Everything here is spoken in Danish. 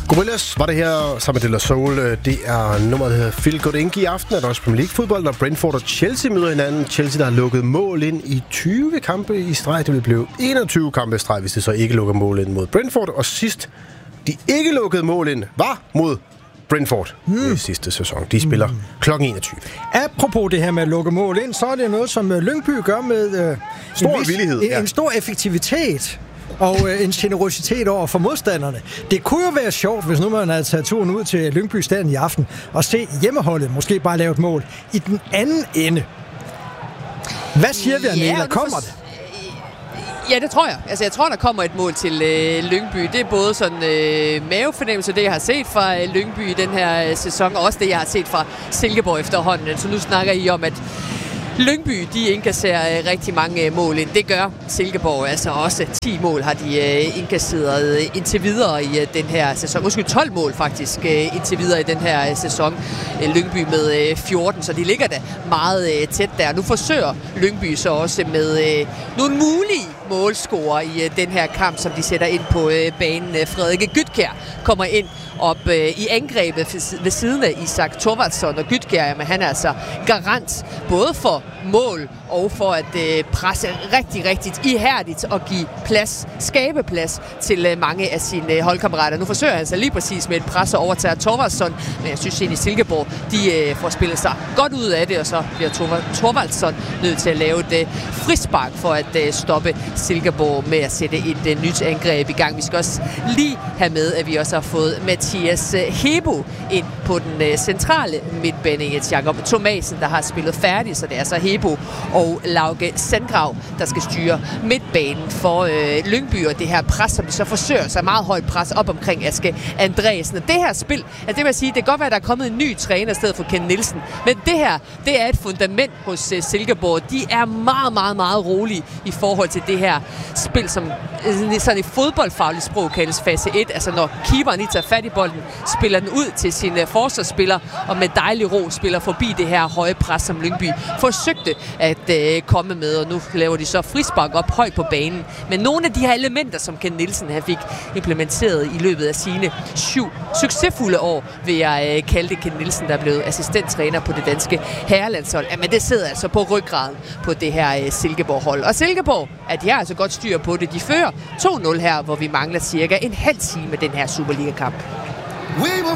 Gorillaz var det her sammen med De La Soul. Det er nummeret, der hedder Feel Good Inc. I aften er der også Premier League-fodbold, når Brentford og Chelsea møder hinanden. Chelsea, der har lukket mål ind i 20 kampe i streg. Det vil blive 21 kampe i streg, hvis det så ikke lukker mål ind mod Brentford. Og sidst, de ikke lukkede mål ind, var mod Brentford i sidste sæson. De spiller kl. 21. Apropos det her med at lukke mål ind, så er det noget, som Lyngby gør med en stor effektivitet og en generositet over for modstanderne. Det kunne jo være sjovt, hvis nu man havde taget turen ud til Lyngby Stadion i aften og se hjemmeholdet måske bare lave et mål i den anden ende. Hvad siger vi, Anela? Kommer det? Ja, det tror jeg. Altså, jeg tror, der kommer et mål til Lyngby. Det er både sådan mavefornemmelse, det jeg har set fra Lyngby i den her sæson, og også det, jeg har set fra Silkeborg efterhånden. Så nu snakker I om, at Lyngby, de indkasserer rigtig mange mål ind. Det gør Silkeborg altså også. 10 mål har de indkasseret indtil videre i den her sæson. Måske 12 mål faktisk indtil videre i den her sæson. Lyngby med 14, så de ligger da meget tæt der. Nu forsøger Lyngby så også med nogle mulige målscorer i den her kamp, som de sætter ind på banen. Frederikke Gytkjær kommer ind op i angrebet ved siden af Isak Thorvaldsson, og Gytkjær, men han er altså garant både for mål og for at presse rigtig ihærdigt og give plads, skabe plads til mange af sine holdkammerater. Nu forsøger han altså lige præcis med et pres og overtager Thorvaldsson, men jeg synes egentlig Silkeborg, de får spillet sig godt ud af det, og så bliver Thorvaldsson nødt til at lave et frispark for at stoppe Silkeborg med at sætte et nyt angreb i gang. Vi skal også lige have med, at vi også har fået Mathias Hebo ind på den centrale midtbane. Jens Jakob Thomasen, der har spillet færdigt, så det er så Hebo og Lauke Sandgrav, der skal styre midtbanen for Lyngby, og det her pres, som de så forsøger sig meget højt pres op omkring Aske Andreasen. Og det her spil, det vil jeg sige, det kan godt være, at der er kommet en ny træner i stedet for Ken Nielsen, men det her, det er et fundament hos Silkeborg. De er meget rolige i forhold til det her spil, som sådan i fodboldfagligt sprog kaldes fase 1, altså når keeperen lige tager fat i bolden, spiller den ud til sine forsvarsspillere, og med dejlig ro spiller forbi det her høje pres, som Lyngby forsøgte at komme med, og nu laver de så frispark op højt på banen. Men nogle af de her elementer, som Ken Nielsen fik implementeret i løbet af sine 7 succesfulde år, vil jeg kalde det Ken Nielsen, der er blevet assistenttræner på det danske herrelandshold. Men det sidder altså på ryggraden på det her Silkeborg-hold. Og Silkeborg, at de har altså godt styr på det. De fører 2-0 her, hvor vi mangler cirka en halv time med den her Superliga-kamp.